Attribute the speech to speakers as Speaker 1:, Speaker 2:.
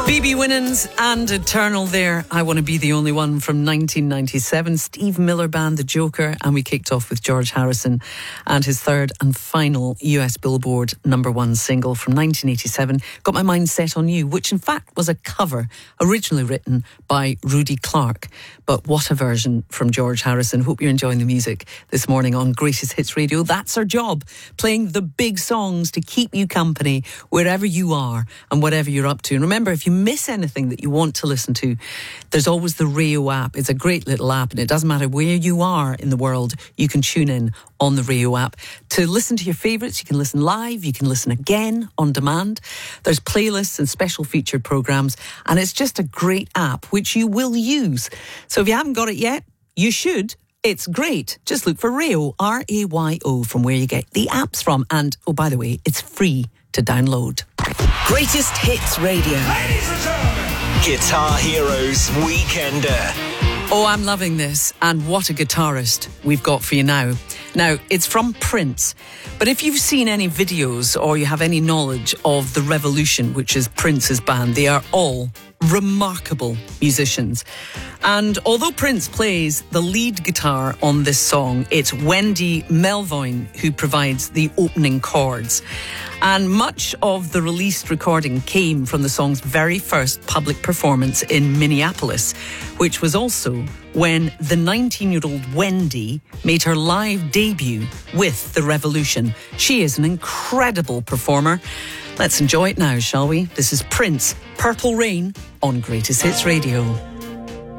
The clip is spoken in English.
Speaker 1: BB Winans and Eternal there. I Want to Be the Only One from 1997. Steve Miller Band, The Joker. And we kicked off with George Harrison and his third and final US Billboard #1 single from 1987, Got My Mind Set on You, which in fact was a cover originally written by Rudy Clark. But what a version from George Harrison. Hope you're enjoying the music this morning on Greatest Hits Radio. That's our job, playing the big songs to keep you company wherever you are and whatever you're up to. And remember, if you miss anything that you want to listen to, there's always the Rio app. It's a great little app, and it doesn't matter where you are in the world, you can tune in on the Rio app to listen to your favourites. You can listen live, you can listen again on demand. There's playlists and special featured programmes, and it's just a great app which you will use. So if you haven't got it yet, you should. It's great. Just look for Rio, R-A-Y-O, from where you get the apps from. And, oh, by the way, it's free to download.
Speaker 2: Greatest Hits Radio.
Speaker 3: Ladies and gentlemen, Guitar Heroes Weekender.
Speaker 1: Oh, I'm loving this. And what a guitarist we've got for you now. Now, it's from Prince. But if you've seen any videos or you have any knowledge of The Revolution, which is Prince's band, they are all remarkable musicians. And although Prince plays the lead guitar on this song, it's Wendy Melvoin who provides the opening chords. And much of the released recording came from the song's very first public performance in Minneapolis, which was also when the 19-year-old Wendy made her live debut with The Revolution. She is an incredible performer. Let's enjoy it now, shall we? This is Prince, Purple Rain on Greatest Hits Radio.